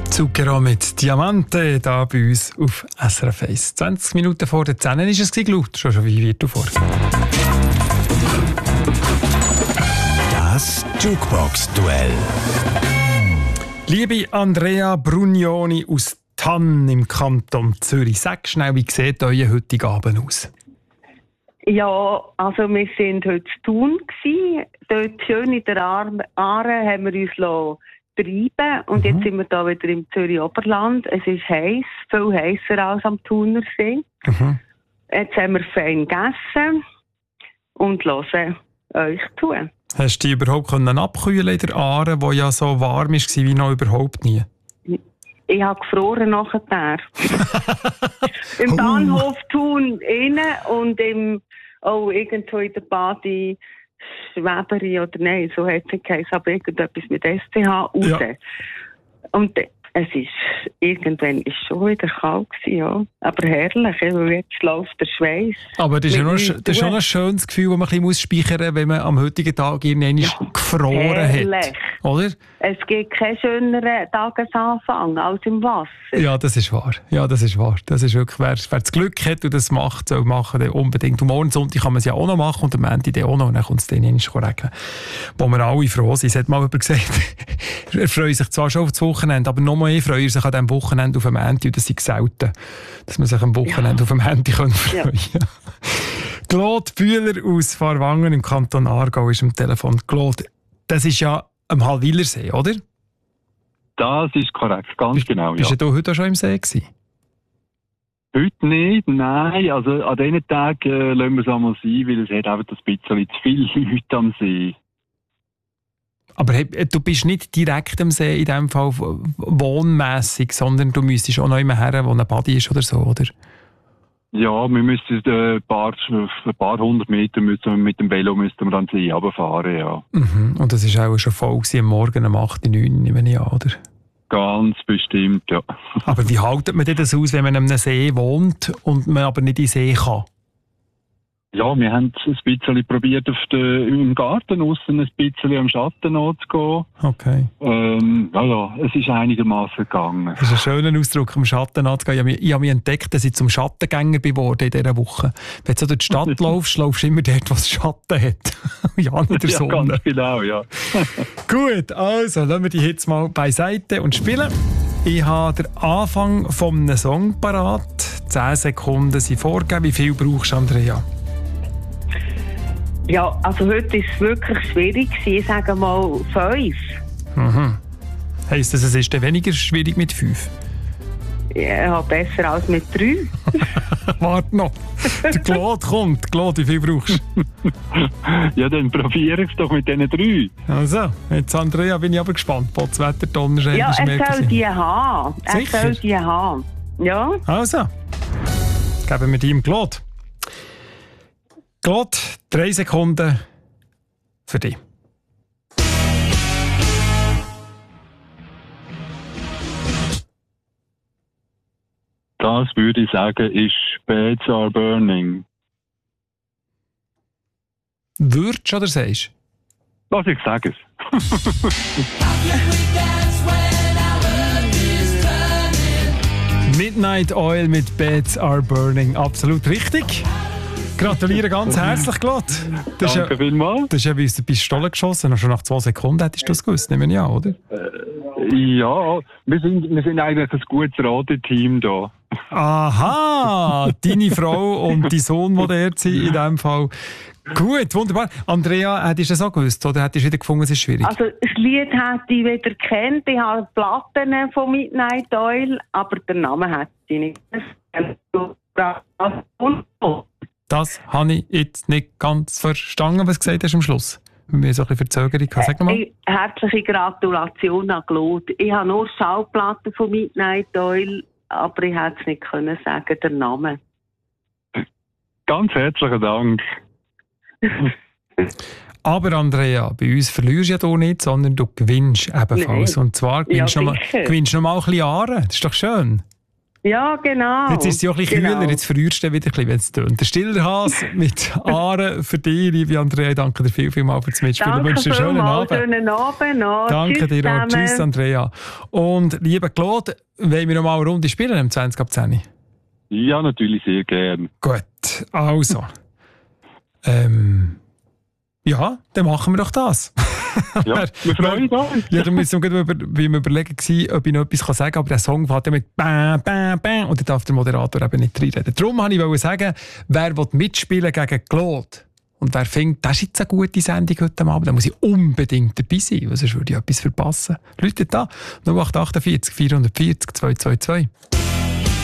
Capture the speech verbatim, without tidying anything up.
Zucchero mit Diamante, da bei uns auf S R F eins. zwanzig Minuten vor der zehn ist es geglaubt, schon schon wie wird du vor. Das Jukebox-Duell. Liebe Andrea Brugnoni aus Thann im Kanton Zürich, sag schnell, wie sieht euer heutiger Abend aus? Ja, also wir waren heute zu Thun gsi. Dort schön in der Aare haben wir uns treiben und mhm. jetzt sind wir hier wieder im Zürich-Oberland. Es ist heiß, viel heißer als am Thunersee. Mhm. Jetzt haben wir fein gegessen und hören euch zu. Hast du dich überhaupt abkühlen in der Aare, die ja so warm war wie noch überhaupt nie? Ich habe gefroren nachher. Im Bahnhof Thun innen und im, oh, irgendwo in der Badi Schweberi oder nein, so hat es nicht geheißen, aber irgendetwas mit S C H raus. Ja. Und es ist, irgendwann ist schon wieder kalt gewesen, ja. Aber herrlich, weil jetzt läuft der Schweiß. Aber das ist, ja noch, das ist schon ein schönes Gefühl, das man ein bisschen speichern muss, wenn man am heutigen Tag irgendwann ja, gefroren herrlich. Hat. Oder? Es gibt keinen schöneren Tagesanfang als im Wasser. Ja, das ist wahr. Ja, das ist wahr. Das ist wirklich, wer, wer das Glück hat und das macht, soll machen, dann unbedingt. Und morgen Sonntag kann man es ja auch noch machen und am Ende dann auch noch. Und dann kommt es dann nicht regnen. Wo wir alle froh sind. Es hat mal jemand gesagt, er freut sich zwar schon auf das Wochenende, aber noch mehr freut er sich an diesem Wochenende auf dem Ende. Und das ist selten, dass man sich am Wochenende ja. auf dem Handy freuen kann. Ja. Claude Bühler aus Farwangen im Kanton Aargau ist am Telefon. Claude, das ist ja am Hallwilersee, oder? Das ist korrekt, ganz bist, genau, bist ja. Bist du heute schon im See gewesen? Heute nicht, nein. Also an diesen Tagen äh, lassen wir es einmal sein, weil es hat einfach ein bisschen zu viele Leute am See. Aber hey, du bist nicht direkt am See in diesem Fall wohnmässig, sondern du müsstest auch noch immer her, wo ein Badi ist oder so, oder? Ja, wir müssen ein paar, ein paar hundert Meter müssen, mit dem Velo müssten wir dann See runterfahren, ja. Mhm. Und das war auch schon voll am Morgen um acht, neun, nehme ich an, oder? Ganz bestimmt, ja. Aber wie haltet man das aus, wenn man an einem See wohnt und man aber nicht in den See kann? Ja, wir haben es ein bisschen probiert, auf den, im Garten aussen ein bisschen am Schatten anzugehen. Okay. Ähm, ja, ja, es ist einigermaßen gegangen. Das ist ein schöner Ausdruck, am Schatten anzugehen. Ich habe mich, ich habe mich entdeckt, dass ich zum Schattengänger geworden in dieser Woche. Wenn du so durch die Stadt laufst, laufst du immer dort, was Schatten hat. Ja, nicht der Sonne. Ja, ganz genau, ja. Gut, also lassen wir die jetzt mal beiseite und spielen. Ich habe den Anfang eines Song parat. Zehn Sekunden sind vorgegeben. Wie viel brauchst du, Andrea? Ja, also heute war es wirklich schwierig. Ich sage mal fünf. Mhm. Heisst das, es ist dann weniger schwierig mit fünf? Ja, besser als mit drei. Warte noch. Der Claude kommt. Claude, wie viel brauchst du? Ja, dann probiere ich es doch mit diesen drei. Also, jetzt Andrea, bin ich aber gespannt. Potzwetter, Donnerschäden, ja, er soll die haben. Er Sicher? soll die haben. Ja. Also, geben wir die im Claude. Claude, drei Sekunden für dich. Das würde ich sagen, ist Beds Are Burning. Würdest oder sagst du? Was ich sage es. Midnight Oil mit Beds Are Burning. Absolut richtig. Gratuliere ganz herzlich, Claude. Das Danke ja, vielmals. Das ist ja wie aus der Pistole geschossen. Und schon nach zwei Sekunden hättest du das gewusst, nehme ich an, oder? Äh, ja, wir sind, wir sind eigentlich ein gutes Rateteam da. Aha, deine Frau und dein Sohn, die dort sind, in diesem Fall. Gut, wunderbar. Andrea, hättest du das auch gewusst? Oder hättest du wieder gefunden, es ist schwierig? Also, das Lied hätte ich wieder gekannt. Ich habe Platten von Midnight Oil, aber den Namen hätte ich nicht. Das habe ich jetzt nicht ganz verstanden, was du gesagt hast am Schluss. Wir haben so ein bisschen Verzögerung. Sag nochmal. Hey, herzliche Gratulation an Claude. Ich habe nur Schallplatten von Midnight Oil, aber ich hätte es nicht können sagen, der Name. Ganz herzlichen Dank. Aber Andrea, bei uns verlierst du ja du nicht, sondern du gewinnst ebenfalls. Nein. Und zwar gewinnst du ja, noch, noch mal ein bisschen Aare. Das ist doch schön. Ja, genau. Jetzt ist es ja auch ein bisschen genau. kühler, jetzt verrührst du wieder ein bisschen, wenn es tönt. Der Stiller Hase mit Aare für dich, liebe Andrea. Danke dir viel, viel mal fürs Mitspielen. Danke Ich wünsche dir einen schönen vielmals, Abend. schönen Abend noch. Danke Tschüss dir auch. zusammen. Tschüss, Andrea. Und lieber Claude, wollen wir noch mal eine Runde spielen am zwanzig ab zehn? Ja, natürlich sehr gern. Gut, also. ähm, ja, dann machen wir doch das. Ja, wir freuen uns. Ja, da müssen wir über, wie wir überlegen gewesen, ob ich noch etwas sagen kann, aber der Song fängt ja mit «Bäm, bäm, bäm» und dann darf der Moderator eben nicht reinreden. Darum wollte ich sagen, wer will mitspielen gegen Claude und wer findet, das ist jetzt eine gute Sendung heute Abend, dann muss ich unbedingt dabei sein, weil sonst würde ich etwas verpassen. Leute da, null acht acht vier vierhundertvierzig zweihundertvierzig.